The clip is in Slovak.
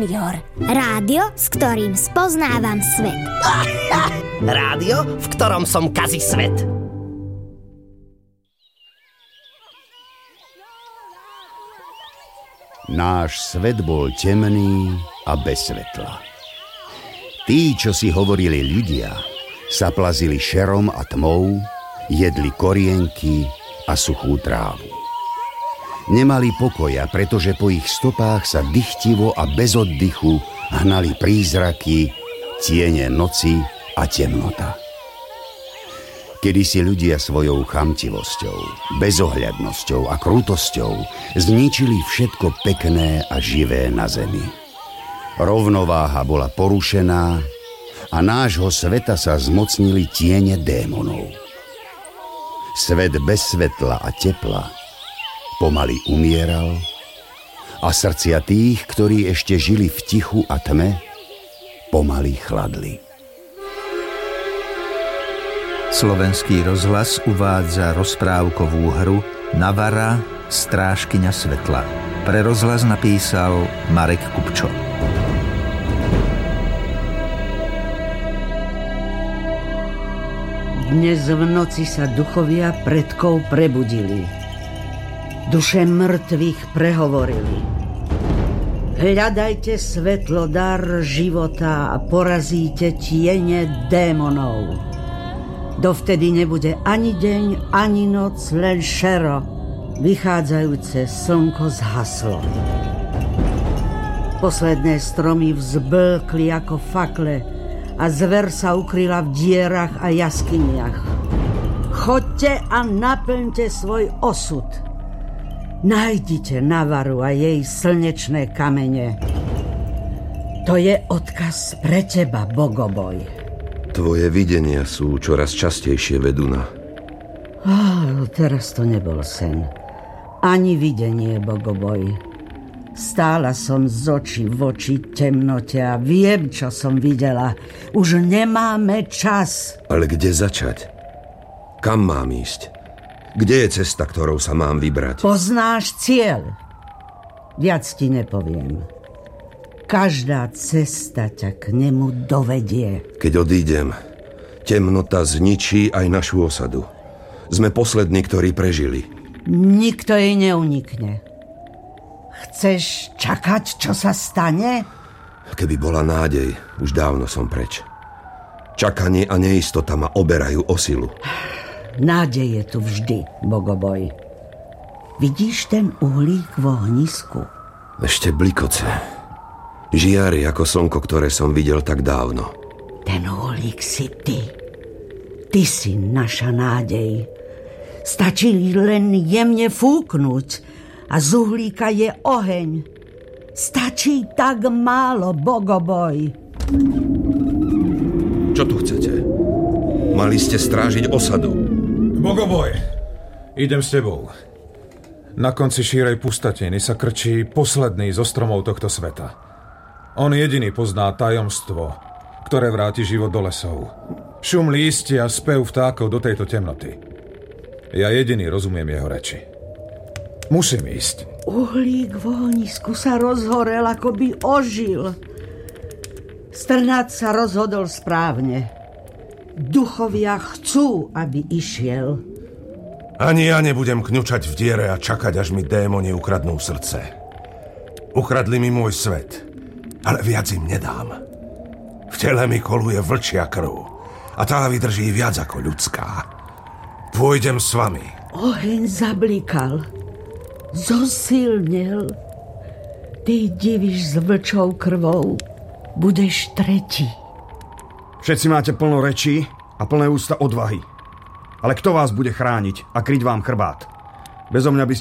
Junior. Rádio, s ktorým spoznávam svet. Rádio, v ktorom som kazí svet. Náš svet bol temný a bez svetla. Tí, čo si hovorili ľudia, sa plazili šerom a tmou, jedli korienky a suchú trávu. Nemali pokoja, pretože po ich stopách sa dychtivo a bez oddychu hnali prízraky, tiene noci a temnota. Kedysi ľudia svojou chamtivosťou, bezohľadnosťou a krutosťou zničili všetko pekné a živé na zemi. Rovnováha bola porušená a nášho sveta sa zmocnili tiene démonov. Svet bez svetla a tepla pomaly umieral a srdcia tých, ktorí ešte žili v tichu a tme, pomaly chladli. Slovenský rozhlas uvádza rozprávkovú hru Navara, strážkyňa svetla. Pre rozhlas napísal Marek Kupčo. Dnes v noci sa duchovia predkov prebudili. Duše mŕtvych prehovorili. Hľadajte svetlo, dar života a porazíte tiene démonov. Dovtedy nebude ani deň, ani noc, len šero. Vychádzajúce slnko zhaslo. Posledné stromy vzblkli ako fakle a zver sa ukryla v dierach a jaskyniach. Choďte a naplňte svoj osud. Nájdite Navaru a jej slnečné kamene. To je odkaz pre teba, Bogoboj. Tvoje videnia sú čoraz častejšie, Veduna. Teraz to nebol sen. Ani videnie, Bogoboj. Stála som z očí v oči temnote a viem, čo som videla. Už nemáme čas. Ale kde začať? Kam mám ísť? Kde je cesta, ktorou sa mám vybrať? Poznáš cieľ. Viac ti nepoviem. Každá cesta ťa k nemu dovedie. Keď odídem, temnota zničí aj našu osadu. Sme poslední, ktorí prežili. Nikto jej neunikne. Chceš čakať, čo sa stane? Keby bola nádej, už dávno som preč. Čakanie a neistota ma oberajú o silu. Nádej je tu vždy, Bogoboj. Vidíš ten uhlík v ohnisku? Ešte blikoce. Žiari ako slnko, ktoré som videl tak dávno. Ten uhlík si ty. Ty si naša nádej. Stačí len jemne fúknuť a z uhlíka je oheň. Stačí tak málo, Bogoboj. Čo tu chcete? Mali ste strážiť osadu. Bogoboj, idem s tebou. Na konci šírej pustatiny sa krčí posledný zo stromov tohto sveta. On jediný pozná tajomstvo, ktoré vráti život do lesov. Šum lístia a spev vtákov do tejto temnoty. Ja jediný rozumiem jeho reči. Musím ísť. Uhlík v ohnisku sa rozhorel, ako by ožil. Strnát sa rozhodol správne. Duchovia chcú, aby išiel. Ani ja nebudem kňučať v diere a čakať, až mi démoni ukradnú srdce. Ukradli mi môj svet. Ale viac im nedám. V tele mi koluje vlčia krv a tá vydrží viac ako ľudská. Pôjdem s vami. Oheň zablikal. Zosilnil. Ty divíš s vlčou krvou. Budeš tretí. Všetci máte plno rečí a plné ústa odvahy. Ale kto vás bude chrániť a kryť vám chrbát? Bezo mňa by